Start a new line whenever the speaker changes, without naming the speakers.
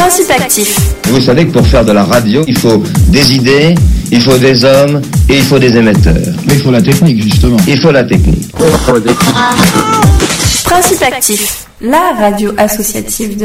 Principe actif.
Vous savez que pour faire de la radio, il faut des idées, il faut des hommes et il faut des émetteurs.
Mais il faut la technique, justement.
Il faut la technique.
Principe actif. La radio associative de